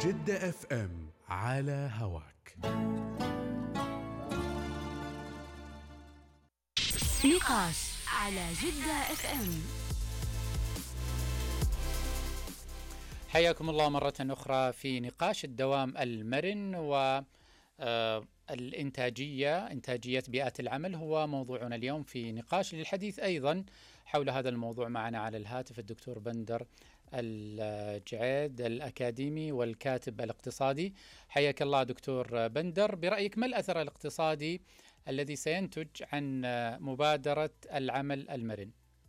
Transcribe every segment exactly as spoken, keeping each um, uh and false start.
جدة اف ام على هواك. نقاش على جدة اف ام. حياكم الله مرة أخرى في نقاش الدوام المرن والإنتاجية إنتاجية بيئة العمل هو موضوعنا اليوم في نقاش. للحديث أيضا حول هذا الموضوع معنا على الهاتف الدكتور بندر الجعيد الأكاديمي والكاتب الاقتصادي. حياك الله دكتور بندر، برأيك ما الأثر الاقتصادي الذي سينتج عن مبادرة العمل المرن؟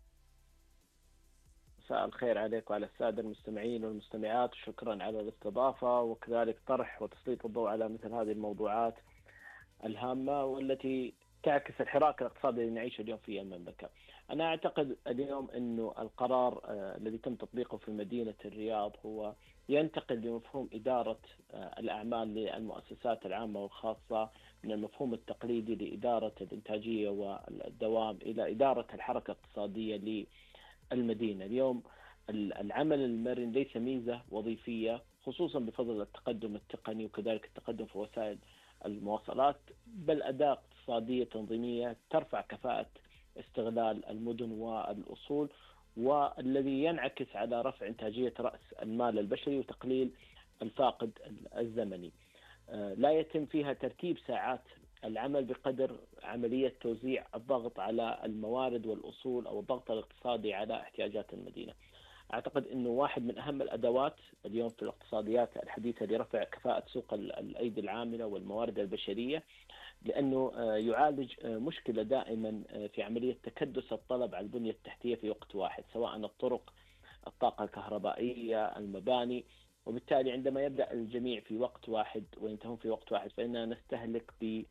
مساء الخير عليك وعلى السادة المستمعين والمستمعات، وشكرا على الاستضافة وكذلك طرح وتسليط الضوء على مثل هذه الموضوعات الهامة والتي تعكس الحراك الاقتصادي الذي نعيشه اليوم في المملكة. أنا أعتقد اليوم أنه القرار آه الذي تم تطبيقه في مدينة الرياض هو ينتقل لمفهوم إدارة آه الأعمال للمؤسسات العامة والخاصة من المفهوم التقليدي لإدارة الإنتاجية والدوام إلى إدارة الحركة الاقتصادية للمدينة. اليوم العمل المرن ليس ميزة وظيفية، خصوصا بفضل التقدم التقني وكذلك التقدم في وسائل المواصلات، بل أداة اقتصادية تنظيمية ترفع كفاءة استغلال المدن والأصول، والذي ينعكس على رفع إنتاجية رأس المال البشري وتقليل الفاقد الزمني. لا يتم فيها ترتيب ساعات العمل بقدر عملية توزيع الضغط على الموارد والأصول أو الضغط الاقتصادي على احتياجات المدينة. أعتقد أنه واحد من أهم الأدوات اليوم في الاقتصاديات الحديثة لرفع كفاءة سوق الأيدي العاملة والموارد البشرية، لأنه يعالج مشكلة دائما في عملية تكدس الطلب على البنية التحتية في وقت واحد، سواء الطرق، الطاقة الكهربائية، المباني. وبالتالي عندما يبدأ الجميع في وقت واحد وينتهون في وقت واحد فإننا نستهلك ب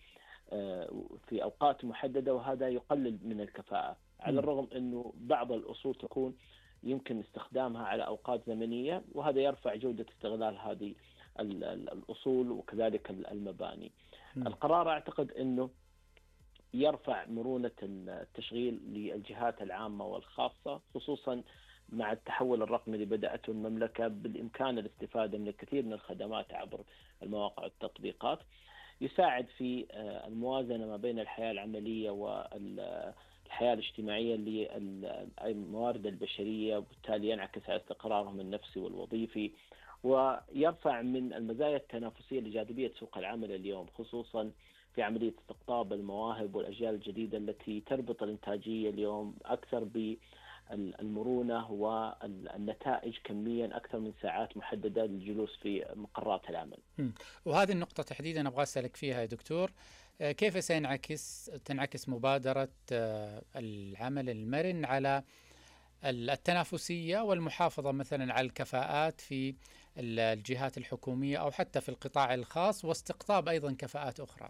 في أوقات محددة، وهذا يقلل من الكفاءة، على الرغم أنه بعض الأصول تكون يمكن استخدامها على أوقات زمنية، وهذا يرفع جودة استغلال هذه الأصول وكذلك المباني. م. القرار أعتقد أنه يرفع مرونة التشغيل للجهات العامة والخاصة، خصوصا مع التحول الرقمي اللي بدأته المملكة، بالإمكان الاستفادة من الكثير من الخدمات عبر المواقع والتطبيقات. يساعد في الموازنة ما بين الحياة العملية والحياة الاجتماعية للموارد البشرية، وبالتالي ينعكس على استقرارهم النفسي والوظيفي، ويرفع من المزايا التنافسية لجاذبية سوق العمل اليوم، خصوصا في عملية استقطاب المواهب والأجيال الجديدة التي تربط الإنتاجية اليوم أكثر ب المرونة والنتائج كميا أكثر من ساعات محددة للجلوس في مقرات العمل. وهذه النقطة تحديدا أبغى أسألك فيها يا دكتور، كيف سينعكس تنعكس مبادرة العمل المرن على التنافسية والمحافظة مثلا على الكفاءات في الجهات الحكومية أو حتى في القطاع الخاص، واستقطاب أيضا كفاءات أخرى؟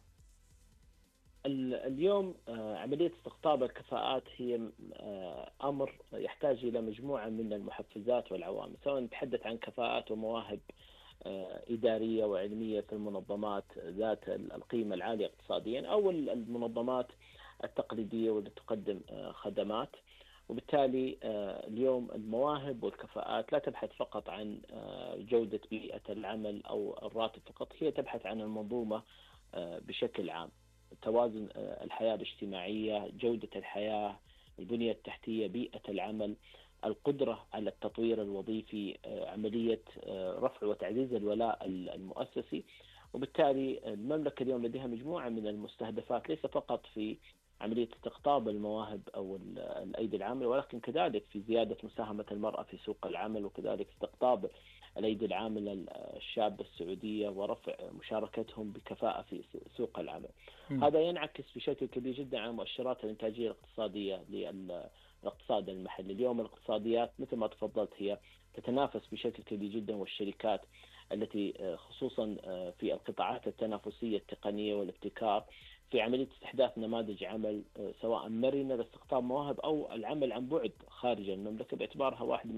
اليوم عملية استقطاب الكفاءات هي أمر يحتاج إلى مجموعة من المحفزات والعوامل، سواء نتحدث عن كفاءات ومواهب إدارية وعلمية في المنظمات ذات القيمة العالية اقتصاديا، أو المنظمات التقليدية والتي تقدم خدمات. وبالتالي اليوم المواهب والكفاءات لا تبحث فقط عن جودة بيئة العمل أو الراتب فقط، هي تبحث عن المنظومة بشكل عام، توازن الحياة الاجتماعية، جودة الحياة، البنية التحتية، بيئة العمل، القدرة على التطوير الوظيفي، عملية رفع وتعزيز الولاء المؤسسي. وبالتالي المملكة اليوم لديها مجموعة من المستهدفات، ليس فقط في عملية استقطاب المواهب أو الأيدي العاملة، ولكن كذلك في زيادة مساهمة المرأة في سوق العمل، وكذلك استقطاب الأيدي العاملة الشابة السعودية ورفع مشاركتهم بكفاءة في سوق العمل. م. هذا ينعكس بشكل كبير جدا على مؤشرات الإنتاجية الاقتصادية للاقتصاد المحلي. اليوم الاقتصاديات مثل ما تفضلت هي تتنافس بشكل كبير جدا، والشركات التي خصوصا في القطاعات التنافسية التقنية والابتكار في عملية استحداث نماذج عمل سواء مرنة لاستقطاب مواهب أو العمل عن بعد خارج المملكة، باعتبارها واحد